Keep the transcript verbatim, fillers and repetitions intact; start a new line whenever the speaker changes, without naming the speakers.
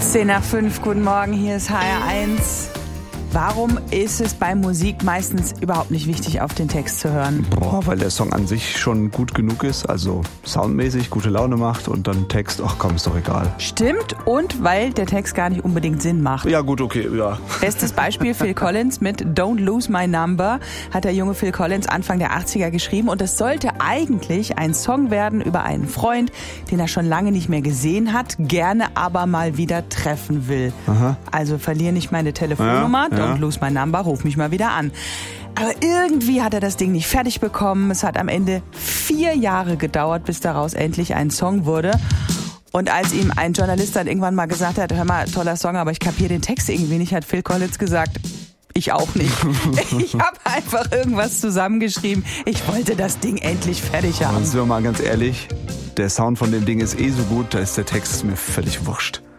zehn nach fünf, guten Morgen, hier ist H R eins. Warum ist es bei Musik meistens überhaupt nicht wichtig, auf den Text zu hören?
Boah, weil der Song an sich schon gut genug ist, also soundmäßig gute Laune macht und dann Text, ach komm, ist doch egal.
Stimmt, und weil der Text gar nicht unbedingt Sinn macht.
Ja gut, okay, ja.
Bestes Beispiel Phil Collins mit Don't Lose My Number hat der junge Phil Collins Anfang der achtziger geschrieben und es sollte eigentlich ein Song werden über einen Freund, den er schon lange nicht mehr gesehen hat, gerne aber mal wieder treffen will.
Aha.
Also verliere nicht meine Telefonnummer,
ja, ja.
Don't lose my number, ruf mich mal wieder an. Aber irgendwie hat er das Ding nicht fertig bekommen. Es hat am Ende vier Jahre gedauert, bis daraus endlich ein Song wurde. Und als ihm ein Journalist dann irgendwann mal gesagt hat, hör mal, toller Song, aber ich kapiere den Text irgendwie nicht, hat Phil Collins gesagt, ich auch nicht. Ich habe einfach irgendwas zusammengeschrieben. Ich wollte das Ding endlich fertig haben.
Und sind wir mal ganz ehrlich, der Sound von dem Ding ist eh so gut, da ist der Text mir völlig wurscht.